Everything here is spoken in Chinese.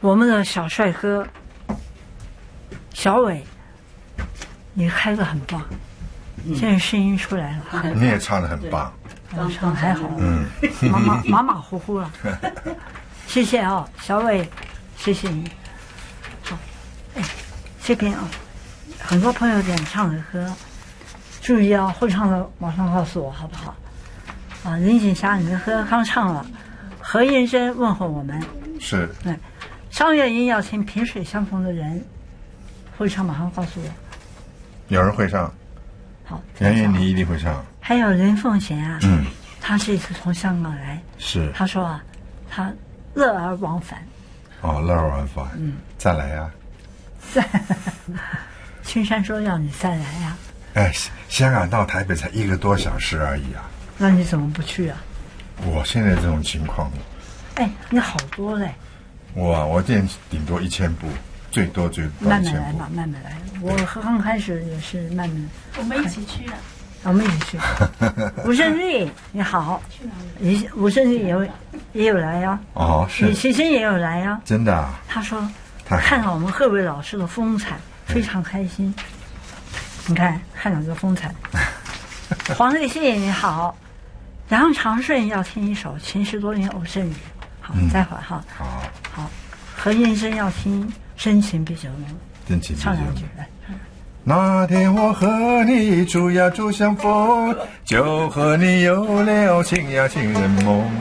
我们的小帅哥小伟，你开得很棒，现在声音出来了哈。 你也唱得很棒， 我唱还好，马马虎虎了。谢谢啊，小伟，谢谢你。好，哎，这边啊，很多朋友点唱的歌，注意啊，会唱的马上告诉我好不好？啊，林锦霞，你的歌刚唱了，何燕珍问候我们。 是。 对，张月英要请萍水相逢的人，会唱马上告诉我。 有人会唱。 好， 杨云你一定会唱。 还有任凤贤啊，他这次从香港来， 是。 他说啊，他乐而忘返。 哦，乐而忘返。再来呀。 青山说要你再来呀。 哎，香港到台北才1个多小时而已啊。 那你怎么不去啊？ 我现在这种情况， 哎，你好多嘞。 我店顶多1000部，最多1000部。 慢慢来吧，慢慢来。我刚开始也是慢慢。 我们一起去啊。 我们一起去。吴胜利，你好。 去哪里？ 吴胜利也有来呀。 哦，是。 李其实也有来呀。 真的啊。 他说看到我们贺伟老师的风采，非常开心。你看到这风采。黄立信你好。杨长顺要听一首《前10多年偶胜雨》，好，待会儿哈。好。何燕珍要听《真情比酒浓》， 真情比酒浓。 唱2句来。 那天我和你竹呀竹相逢，就和你有了情呀情人梦。